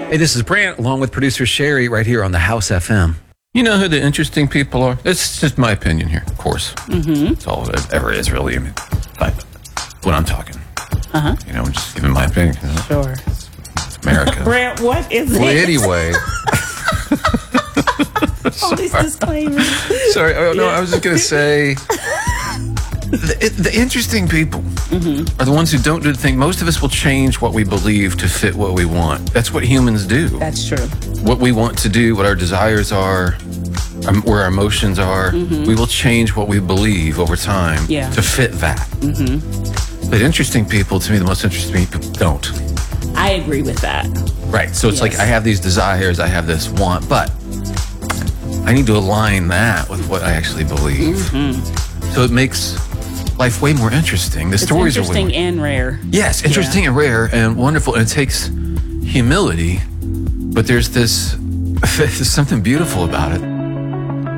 Hey, this is Brant, along with producer Sherry, right here on the House FM. You know who the interesting people are? It's just my opinion here, of course. Mm-hmm. It's all it ever is, really. I mean, but when I'm talking, you know, I'm just giving my opinion. You know? Sure. It's America. Brant, what is Well, it? anyway. All these disclaimers. Sorry, no, I was just going to say, the interesting people are the ones who don't do the thing. Most of us will change what we believe to fit what we want. That's what humans do. That's true. What we want to do, what our desires are, where our emotions are, we will change what we believe over time to fit that. But interesting people, to me, the most interesting people don't. I agree with that. Right. So it's like I have these desires, I have this want, but I need to align that with what I actually believe. So it makes life way more interesting. The stories are way interesting more and rare. Yes, interesting and rare and wonderful. And it takes humility, but there's something beautiful about it.